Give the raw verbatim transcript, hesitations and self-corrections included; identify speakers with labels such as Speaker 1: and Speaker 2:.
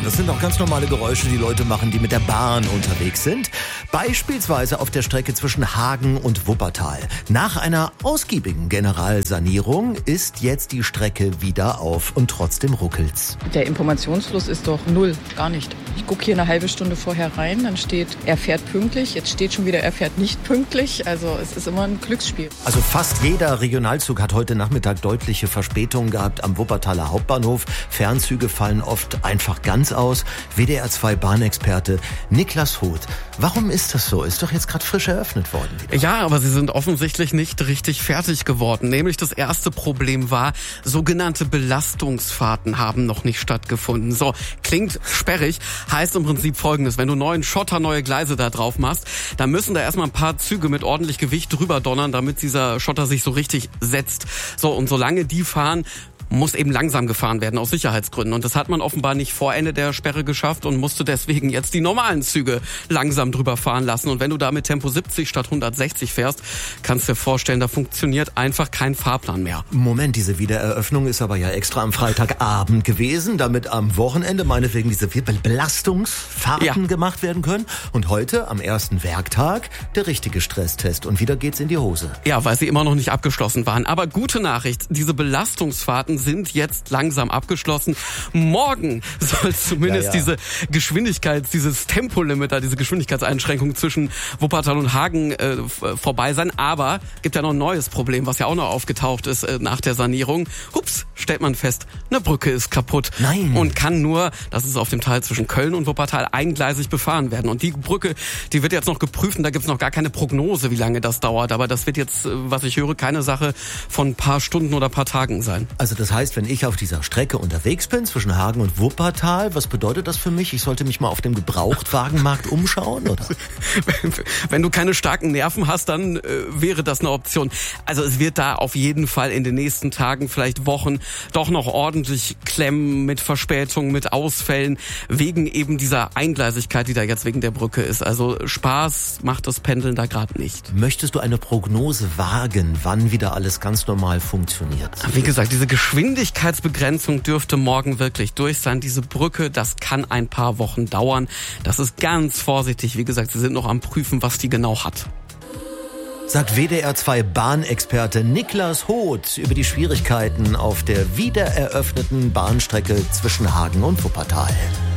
Speaker 1: Das sind auch ganz normale Geräusche, die Leute machen, die mit der Bahn unterwegs sind. Beispielsweise auf der Strecke zwischen Hagen und Wuppertal. Nach einer ausgiebigen Generalsanierung ist jetzt die Strecke wieder auf und trotzdem ruckelt's.
Speaker 2: Der Informationsfluss ist doch null, gar nicht. Ich gucke hier eine halbe Stunde vorher rein, dann steht, er fährt pünktlich. Jetzt steht schon wieder, er fährt nicht pünktlich. Also es ist immer ein Glücksspiel.
Speaker 1: Also fast jeder Regionalzug hat heute Nachmittag deutliche Verspätungen gehabt am Wuppertaler Hauptbahnhof. Fernzüge fallen oft einfach ganz aus. W D R zwei Bahnexperte Niklas Hoth. Warum ist das so? Ist doch jetzt gerade frisch eröffnet worden. Wieder.
Speaker 3: Ja, aber sie sind offensichtlich nicht richtig fertig geworden. Nämlich das erste Problem war, sogenannte Belastungsfahrten haben noch nicht stattgefunden. So, klingt sperrig, heißt im Prinzip Folgendes. Wenn du neuen Schotter, neue Gleise da drauf machst, dann müssen da erstmal ein paar Züge mit ordentlich Gewicht drüber donnern, damit dieser Schotter sich so richtig setzt. So, und solange die fahren, muss eben langsam gefahren werden aus Sicherheitsgründen. Und das hat man offenbar nicht vor Ende der Sperre geschafft und musste deswegen jetzt die normalen Züge langsam drüber fahren lassen. Und wenn du da mit Tempo siebzig statt hundertsechzig fährst, kannst du dir vorstellen, da funktioniert einfach kein Fahrplan mehr.
Speaker 1: Moment, diese Wiedereröffnung ist aber ja extra am Freitagabend gewesen, damit am Wochenende meinetwegen diese Belastungsfahrten ja. gemacht werden können. Und heute, am ersten Werktag, der richtige Stresstest. Und wieder geht's in die Hose.
Speaker 3: Ja, weil sie immer noch nicht abgeschlossen waren. Aber gute Nachricht, diese Belastungsfahrten sind jetzt langsam abgeschlossen. Morgen soll zumindest ja, ja. diese Geschwindigkeits-, dieses Tempolimit, diese Geschwindigkeitseinschränkung zwischen Wuppertal und Hagen äh, vorbei sein. Aber gibt ja noch ein neues Problem, was ja auch noch aufgetaucht ist äh, nach der Sanierung. Hups, stellt man fest, eine Brücke ist kaputt.
Speaker 1: Nein.
Speaker 3: Und kann nur, das ist auf dem Teil zwischen Köln und Wuppertal, eingleisig befahren werden. Und die Brücke, die wird jetzt noch geprüft und da gibt's noch gar keine Prognose, wie lange das dauert. Aber das wird jetzt, was ich höre, keine Sache von ein paar Stunden oder ein paar Tagen sein.
Speaker 1: Also das heißt, wenn ich auf dieser Strecke unterwegs bin, zwischen Hagen und Wuppertal, was bedeutet das für mich? Ich sollte mich mal auf dem Gebrauchtwagenmarkt umschauen, oder?
Speaker 3: Wenn du keine starken Nerven hast, dann äh, wäre das eine Option. Also es wird da auf jeden Fall in den nächsten Tagen, vielleicht Wochen, doch noch ordentlich klemmen mit Verspätungen, mit Ausfällen, wegen eben dieser Eingleisigkeit, die da jetzt wegen der Brücke ist. Also Spaß macht das Pendeln da gerade nicht.
Speaker 1: Möchtest du eine Prognose wagen, wann wieder alles ganz normal funktioniert?
Speaker 3: Wie gesagt, diese Geschwindigkeitsbegrenzung dürfte morgen wirklich durch sein. Diese Brücke, das kann ein paar Wochen dauern. Das ist ganz vorsichtig. Wie gesagt, sie sind noch am Prüfen, was die genau hat.
Speaker 1: Sagt W D R zwei Bahnexperte Niklas Hoth über die Schwierigkeiten auf der wiedereröffneten Bahnstrecke zwischen Hagen und Wuppertal.